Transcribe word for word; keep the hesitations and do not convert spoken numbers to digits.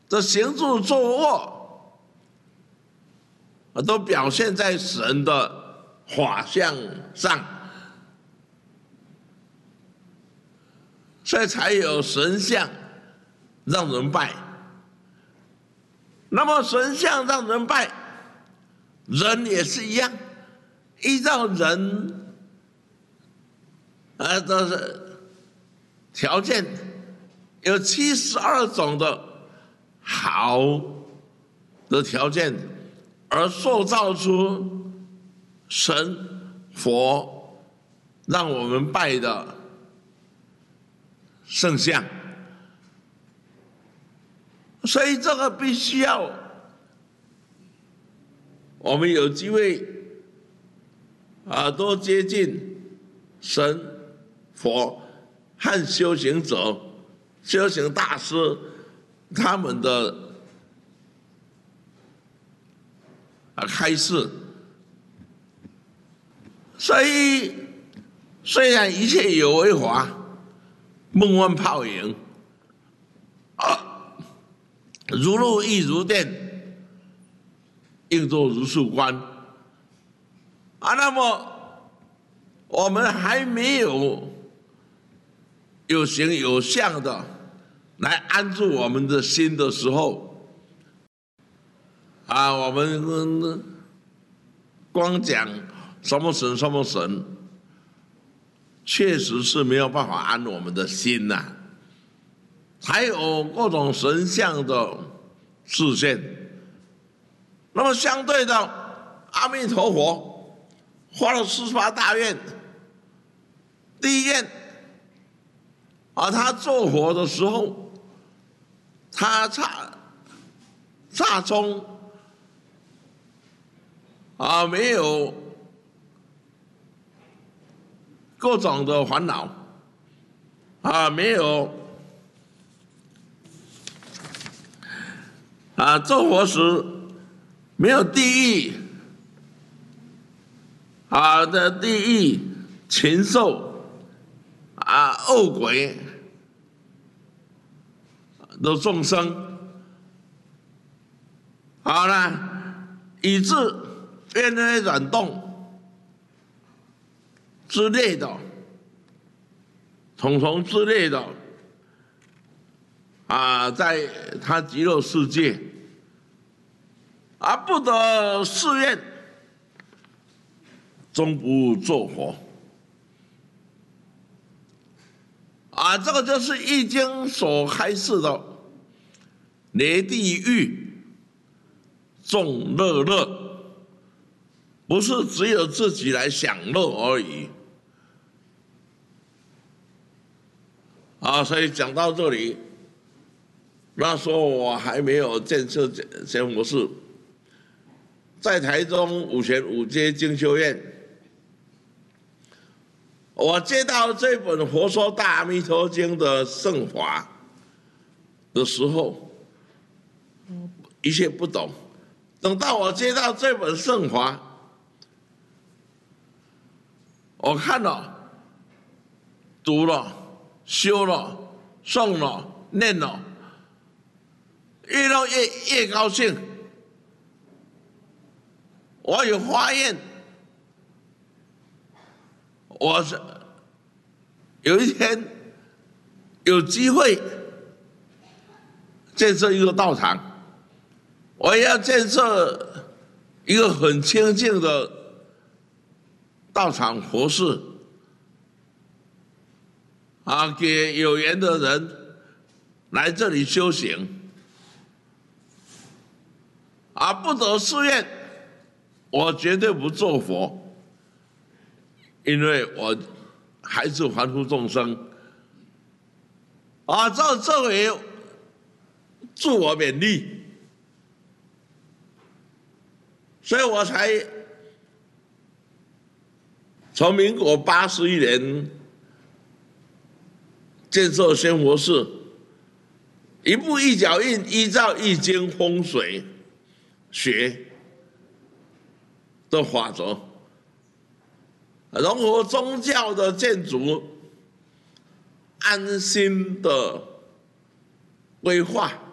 这行住坐卧，都表现在神的法相上，所以才有神像让人拜。那么神像让人拜，人也是一样，依照人啊的条件，有七十二种的好的条件，而塑造出神佛让我们拜的圣像。所以这个必须要我们有机会啊，多接近神佛和修行者、修行大师他们的啊开示。所以虽然一切有为法，梦幻泡影，啊，如露亦如电，应作如是观。啊，那么我们还没有有形有相的来安住我们的心的时候，啊，我们光讲什么神什么神，确实是没有办法安我们的心呐、啊。还有各种神像的示现，那么相对的，阿弥陀佛发了四十八大愿，第一愿啊，他做佛的时候，他刹刹中啊没有各种的烦恼啊，没有啊做佛时没有地狱啊的地狱禽兽啊恶鬼的众生，好了，以致愿内软动之类的，重重之类的啊，在他极乐世界啊，不得誓愿终不作佛啊，这个就是《易经》所开示的离地狱众乐乐，不是只有自己来享乐而已啊。所以讲到这里，那时候我还没有建设仙佛寺，在台中五权五街精修院，我接到这本《佛说大阿弥陀经》的圣法的时候，一切不懂。等到我接到这本圣法，我看了、读了、修了、诵了、念了，越弄越越高兴。我有发愿，我是有一天有机会建设一个道场，我也要建设一个很清净的道场佛事啊，给有缘的人来这里修行啊，不得誓愿，我绝对不做佛，因为我还是凡夫众生啊，这这为自我勉励，所以我才从民国八十一年建设仙佛寺，一步一脚印，依照易经风水学的法则，融合宗教的建筑，安心的规划